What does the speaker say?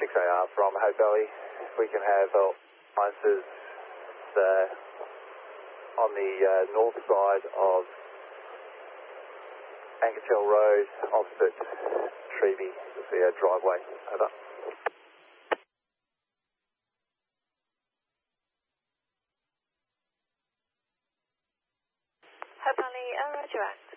6AR from Hope Valley. We can have answers on the north side of Ankertel Road, opposite Treby. You'll see our driveway. Over. Hope Valley, roger out.